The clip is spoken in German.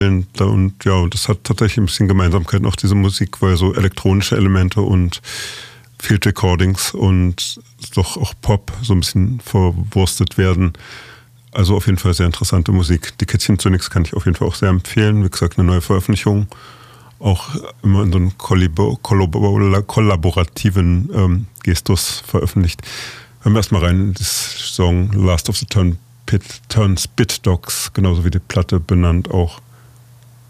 Und ja, das hat tatsächlich ein bisschen Gemeinsamkeiten, auch diese Musik, weil so elektronische Elemente und Field Recordings und doch auch Pop so ein bisschen verwurstet werden. Also auf jeden Fall sehr interessante Musik. Die Kätzchen zunächst kann ich auf jeden Fall auch sehr empfehlen. Wie gesagt, eine neue Veröffentlichung. Auch immer in so einem kollaborativen Gestus veröffentlicht. Hören wir erstmal rein in das Song Last of the Turnspit Dogs, genauso wie die Platte benannt auch.